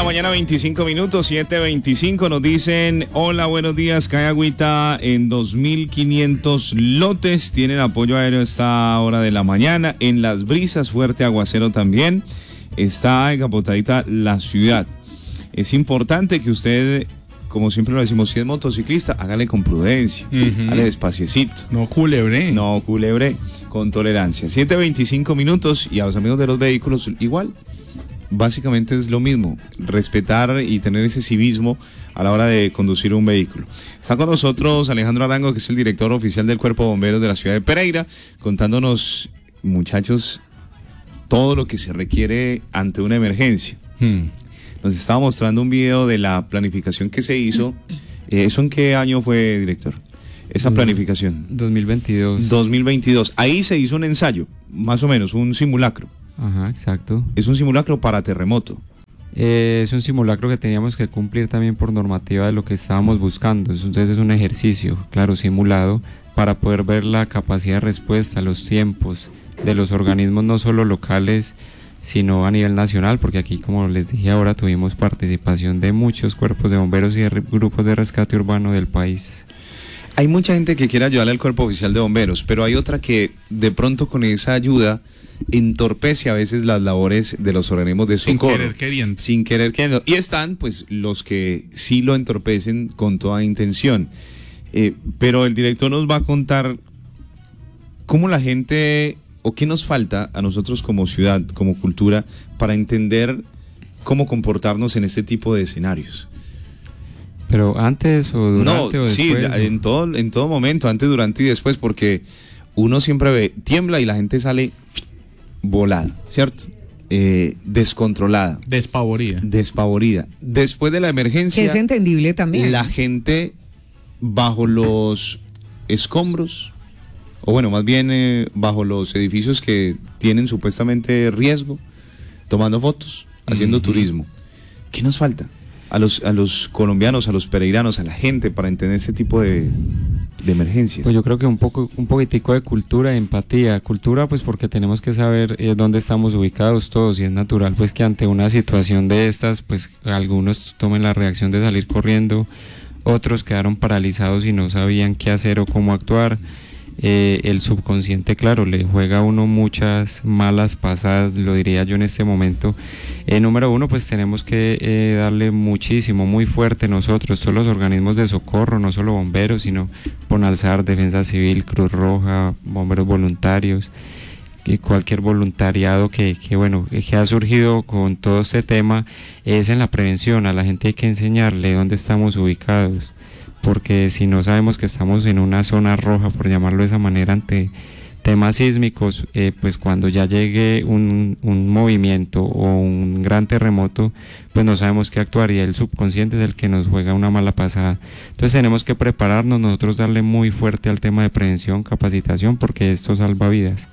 mañana, 25 minutos, 7:25. Nos dicen: hola, buenos días. Cae agüita en 2.500 lotes. Tienen apoyo aéreo a esta hora de la mañana. En Las Brisas, fuerte aguacero también. Está encapotadita la ciudad. Es importante que usted, como siempre lo decimos, si es motociclista, hágale con prudencia, hágale despaciecito. No culebre. No culebre, con tolerancia. 7:25 minutos, y a los amigos de los vehículos igual. Básicamente es lo mismo, respetar y tener ese civismo a la hora de conducir un vehículo. Está con nosotros Alejandro Arango, que es el director oficial del Cuerpo de Bomberos de la ciudad de Pereira, contándonos, muchachos, todo lo que se requiere ante una emergencia. Nos estaba mostrando un video de la planificación que se hizo. ¿Eso en qué año fue, director? Esa planificación. 2022. 2022. Ahí se hizo un ensayo, más o menos, un simulacro. Ajá, exacto. Es un simulacro para terremoto. Es un simulacro que teníamos que cumplir también por normativa de lo que estábamos buscando. Entonces es un ejercicio, claro, simulado, para poder ver la capacidad de respuesta, los tiempos de los organismos, no solo locales, sino a nivel nacional, porque aquí, como les dije ahora, tuvimos participación de muchos cuerpos de bomberos y de grupos de rescate urbano del país. Hay mucha gente que quiere ayudarle al Cuerpo Oficial de Bomberos, pero hay otra que de pronto con esa ayuda entorpece a veces las labores de los organismos de socorro. Sin querer queriendo. Sin querer queriendo. Y están, pues, los que sí lo entorpecen con toda intención. Pero el director nos va a contar cómo la gente, o qué nos falta a nosotros como ciudad, como cultura, para entender cómo comportarnos en este tipo de escenarios. Pero antes o durante o después. Sí, en todo momento, antes, durante y después, porque uno siempre ve, tiembla y la gente sale volada, ¿cierto? Descontrolada. Despavorida. Después de la emergencia, que es entendible también, la gente bajo los escombros, o bueno, más bien bajo los edificios que tienen supuestamente riesgo, tomando fotos, haciendo turismo. ¿Qué nos falta a los colombianos, a los pereiranos, a la gente, para entender este tipo de emergencias? Pues yo creo que un poquitico de cultura, de empatía. Cultura, pues porque tenemos que saber dónde estamos ubicados todos, y es natural pues que ante una situación de estas, pues algunos tomen la reacción de salir corriendo, otros quedaron paralizados y no sabían qué hacer o cómo actuar. El subconsciente, claro, le juega a uno muchas malas pasadas, lo diría yo en este momento. Número uno, pues tenemos que darle muchísimo, muy fuerte nosotros, todos los organismos de socorro, no solo bomberos, sino Bonalzar, Defensa Civil, Cruz Roja, bomberos voluntarios, y cualquier voluntariado que ha surgido con todo este tema, es en la prevención. A la gente hay que enseñarle dónde estamos ubicados, porque si no sabemos que estamos en una zona roja, por llamarlo de esa manera, ante temas sísmicos, pues cuando ya llegue un movimiento o un gran terremoto, pues no sabemos qué actuar, y el subconsciente es el que nos juega una mala pasada. Entonces tenemos que prepararnos, nosotros darle muy fuerte al tema de prevención, capacitación, porque esto salva vidas.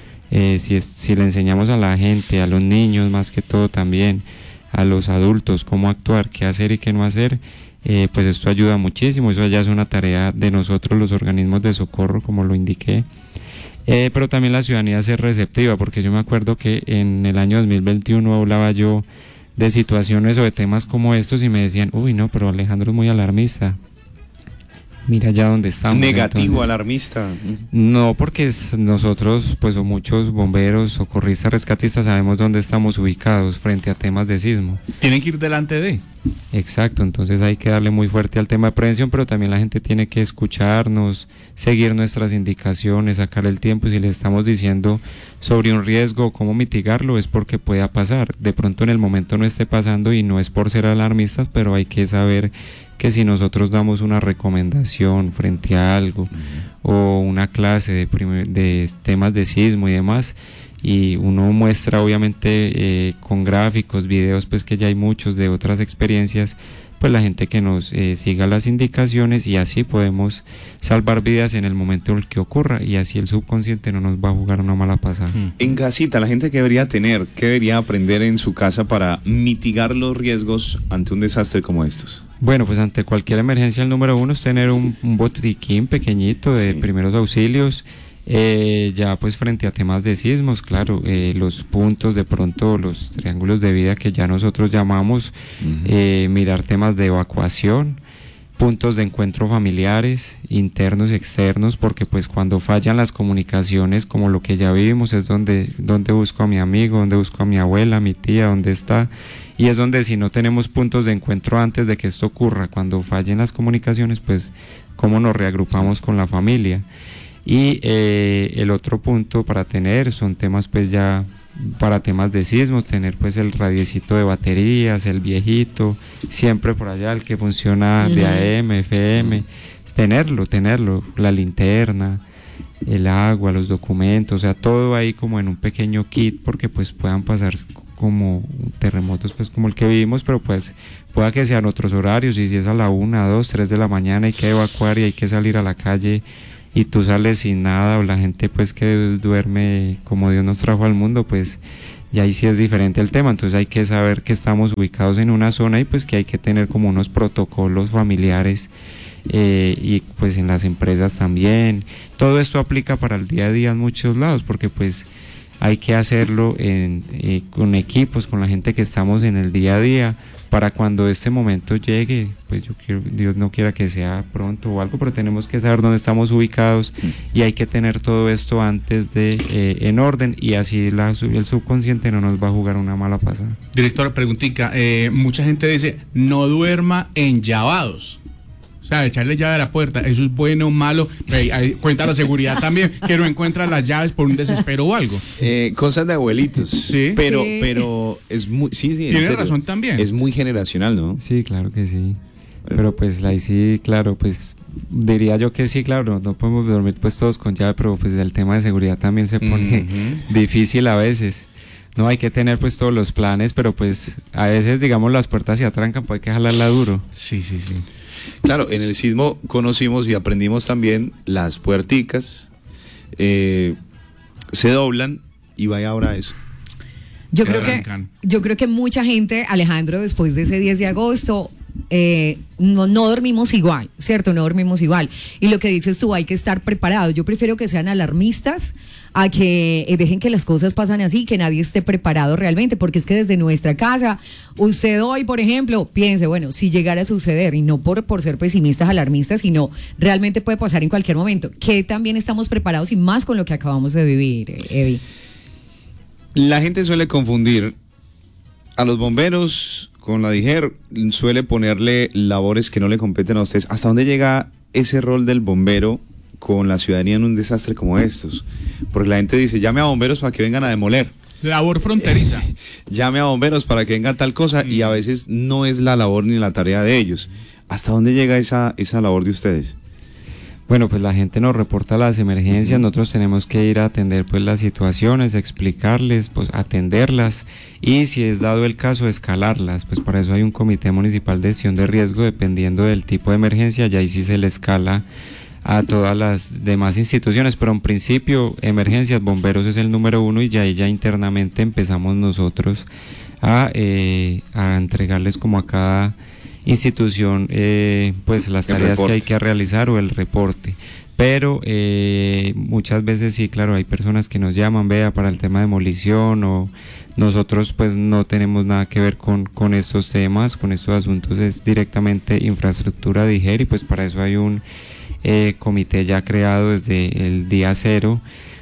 Si le enseñamos a la gente, a los niños más que todo también, a los adultos, cómo actuar, qué hacer y qué no hacer, pues esto ayuda muchísimo. Eso ya es una tarea de nosotros, los organismos de socorro, como lo indiqué, pero también la ciudadanía ser receptiva, porque yo me acuerdo que en el año 2021 hablaba yo de situaciones o de temas como estos y me decían: uy, no, pero Alejandro es muy alarmista. Mira ya dónde estamos. Negativo, entonces, alarmista. No, porque nosotros, pues, o muchos bomberos, socorristas, rescatistas, sabemos dónde estamos ubicados frente a temas de sismo. Tienen que ir delante de. Exacto, entonces hay que darle muy fuerte al tema de prevención, pero también la gente tiene que escucharnos, seguir nuestras indicaciones, sacar el tiempo. Si le estamos diciendo sobre un riesgo, cómo mitigarlo, es porque pueda pasar. De pronto en el momento no esté pasando, y no es por ser alarmistas, pero hay que saber que si nosotros damos una recomendación frente a algo, o una clase de temas de sismo y demás, y uno muestra obviamente con gráficos, videos, pues que ya hay muchos de otras experiencias, pues la gente que nos siga las indicaciones, y así podemos salvar vidas en el momento en el que ocurra, y así el subconsciente no nos va a jugar una mala pasada. En casita, la gente que debería aprender en su casa para mitigar los riesgos ante un desastre como estos. Bueno, pues ante cualquier emergencia, el número uno es tener un botiquín pequeñito de primeros auxilios. Ya pues frente a temas de sismos, claro, los puntos de pronto, los triángulos de vida que ya nosotros llamamos, mirar temas de evacuación, puntos de encuentro familiares, internos y externos, porque pues cuando fallan las comunicaciones, como lo que ya vivimos, es donde busco a mi amigo, donde busco a mi abuela, a mi tía, dónde está, y es donde si no tenemos puntos de encuentro antes de que esto ocurra, cuando fallen las comunicaciones, pues cómo nos reagrupamos con la familia. Y el otro punto para tener son temas pues ya para temas de sismos, tener pues el radiecito de baterías, el viejito, siempre por allá, el que funciona de AM, FM, tenerlo, la linterna, el agua, los documentos, o sea, todo ahí como en un pequeño kit, porque pues puedan pasar como terremotos pues como el que vivimos, pero pues pueda que sean otros horarios, y si es a la 1, 2, 3 de la mañana hay que evacuar y hay que salir a la calle, y tú sales sin nada, o la gente pues que duerme como Dios nos trajo al mundo, pues ya ahí sí es diferente el tema. Entonces hay que saber que estamos ubicados en una zona y pues que hay que tener como unos protocolos familiares, y pues en las empresas también. Todo esto aplica para el día a día en muchos lados, porque pues hay que hacerlo con equipos, con la gente que estamos en el día a día, para cuando este momento llegue, pues Dios no quiera que sea pronto o algo, pero tenemos que saber dónde estamos ubicados, y hay que tener todo esto antes en orden, y así el subconsciente no nos va a jugar una mala pasada. Director, preguntica, mucha gente dice, no duerma en llavados. O sea, echarle llave a la puerta, ¿eso es bueno o malo? Cuenta la seguridad también, que no encuentran las llaves por un desespero o algo. Cosas de abuelitos. Sí. Pero es muy... Sí, tiene razón también. Es muy generacional, ¿no? Sí, claro que sí. Pero pues ahí sí, claro, pues diría yo que sí, claro, no podemos dormir pues todos con llave, pero pues el tema de seguridad también se pone difícil a veces. No, hay que tener pues todos los planes, pero pues a veces, digamos, las puertas se atrancan, pues hay que jalarla duro. Sí. Claro, en el sismo conocimos y aprendimos también las puerticas, se doblan, y vaya ahora eso. Yo creo que mucha gente, Alejandro, después de ese 10 de agosto, no dormimos igual, ¿cierto? No dormimos igual. Y lo que dices tú, hay que estar preparado. Yo prefiero que sean alarmistas a que dejen que las cosas pasen así, que nadie esté preparado realmente, porque es que desde nuestra casa, usted hoy, por ejemplo, piense, bueno, si llegara a suceder, y no por ser pesimistas, alarmistas, sino realmente puede pasar en cualquier momento, que también estamos preparados, y más con lo que acabamos de vivir, Eddie. La gente suele confundir a los bomberos con la DIGER, suele ponerle labores que no le competen a ustedes. ¿Hasta dónde llega ese rol del bombero con la ciudadanía en un desastre como estos? Porque la gente dice, llame a bomberos para que vengan a demoler. Labor fronteriza. Llame a bomberos para que venga tal cosa, y a veces no es la labor ni la tarea de ellos. ¿Hasta dónde llega esa labor de ustedes? Bueno, pues la gente nos reporta las emergencias, nosotros tenemos que ir a atender pues las situaciones, explicarles, pues atenderlas, y si es dado el caso, escalarlas. Pues para eso hay un comité municipal de gestión de riesgo, dependiendo del tipo de emergencia, y ahí sí se le escala a todas las demás instituciones, pero en principio emergencias, bomberos es el número 1, y ya internamente empezamos nosotros a entregarles como a cada institución pues las tareas que hay que realizar, o el reporte. Pero muchas veces sí, claro, hay personas que nos llaman, vea, para el tema de demolición, o nosotros pues no tenemos nada que ver con estos temas, con estos asuntos, es directamente infraestructura de DIGER, y pues para eso hay un comité ya creado desde el día 0,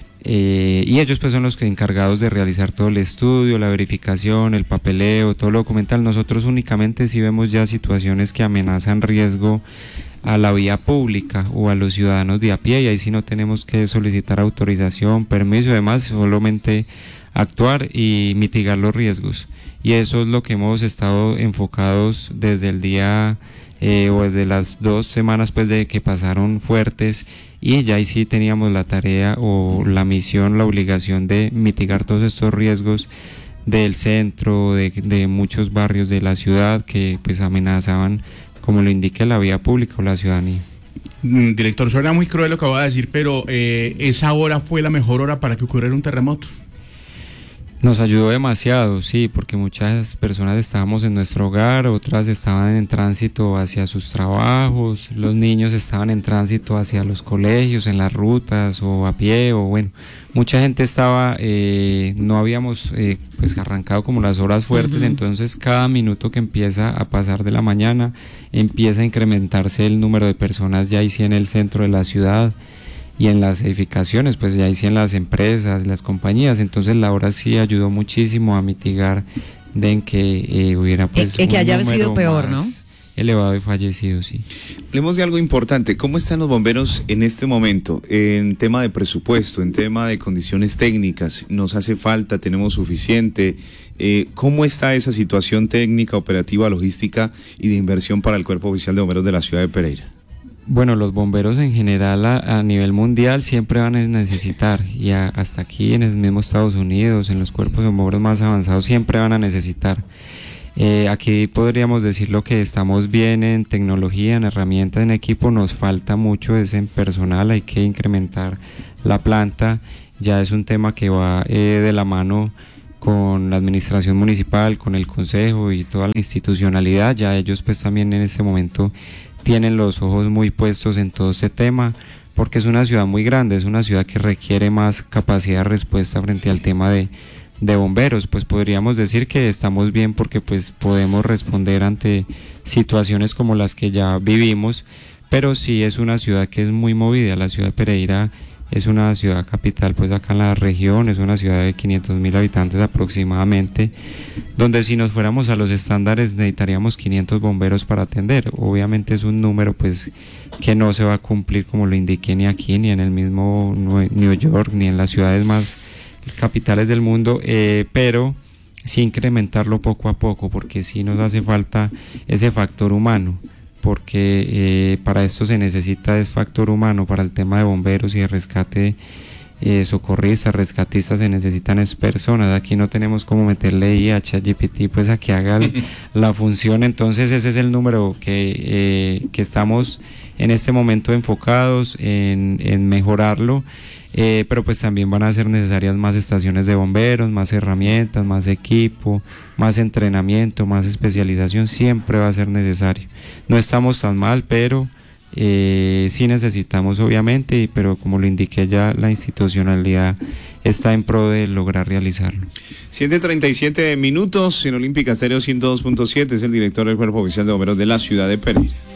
y ellos pues son los que encargados de realizar todo el estudio, la verificación, el papeleo, todo lo documental. Nosotros únicamente si vemos ya situaciones que amenazan riesgo a la vía pública o a los ciudadanos de a pie, y ahí sí no tenemos que solicitar autorización, permiso y demás, solamente actuar y mitigar los riesgos. Y eso es lo que hemos estado enfocados desde el día o desde las 2 semanas pues de que pasaron fuertes, y ya ahí sí teníamos la tarea o la misión, la obligación de mitigar todos estos riesgos del centro, de muchos barrios de la ciudad que pues amenazaban, como lo indica la vía pública o la ciudadanía. Director, suena muy cruel lo que voy a decir, pero ¿esa hora fue la mejor hora para que ocurriera un terremoto? Nos ayudó demasiado, sí, porque muchas personas estábamos en nuestro hogar, otras estaban en tránsito hacia sus trabajos, los niños estaban en tránsito hacia los colegios, en las rutas o a pie, o bueno, mucha gente estaba, no habíamos pues arrancado como las horas fuertes, entonces cada minuto que empieza a pasar de la mañana empieza a incrementarse el número de personas ya ahí sí en el centro de la ciudad. Y en las edificaciones, pues ya hice en las empresas, las compañías, entonces la hora sí ayudó muchísimo a mitigar de en que hubiera pues que haya sido peor, ¿no? Elevado de fallecidos, sí. Hablemos de algo importante. ¿Cómo están los bomberos en este momento? En tema de presupuesto, en tema de condiciones técnicas, ¿nos hace falta? ¿Tenemos suficiente? ¿Cómo está esa situación técnica, operativa, logística y de inversión para el Cuerpo Oficial de Bomberos de la ciudad de Pereira? Bueno, los bomberos en general a nivel mundial siempre van a necesitar, y hasta aquí en el mismo Estados Unidos, en los cuerpos de bomberos más avanzados siempre van a necesitar. Aquí podríamos decir lo que estamos bien en tecnología, en herramientas, en equipo, nos falta mucho es en personal, hay que incrementar la planta, ya es un tema que va de la mano con la administración municipal, con el consejo y toda la institucionalidad, ya ellos pues también en este momento tienen los ojos muy puestos en todo este tema, porque es una ciudad muy grande, es una ciudad que requiere más capacidad de respuesta frente al tema de bomberos. Pues podríamos decir que estamos bien porque pues podemos responder ante situaciones como las que ya vivimos, pero sí es una ciudad que es muy movida. La ciudad de Pereira es una ciudad capital pues acá en la región, es una ciudad de 500.000 habitantes aproximadamente, donde si nos fuéramos a los estándares necesitaríamos 500 bomberos para atender. Obviamente es un número pues que no se va a cumplir, como lo indiqué, ni aquí, ni en el mismo New York, ni en las ciudades más capitales del mundo, pero sí incrementarlo poco a poco, porque sí nos hace falta ese factor humano, porque para esto se necesita ese factor humano. Para el tema de bomberos y de rescate, socorristas, rescatistas, se necesitan es personas. Aquí no tenemos como meterle IA a ChatGPT pues a que haga la función. Entonces ese es el número que estamos en este momento enfocados en mejorarlo. Pero pues también van a ser necesarias más estaciones de bomberos, más herramientas, más equipo, más entrenamiento, más especialización, siempre va a ser necesario. No estamos tan mal, pero sí necesitamos obviamente, pero como lo indiqué ya, la institucionalidad está en pro de lograr realizarlo. 7:37 minutos en Olímpica Estéreo 102.7, es el director del Cuerpo Oficial de Bomberos de la ciudad de Pereira.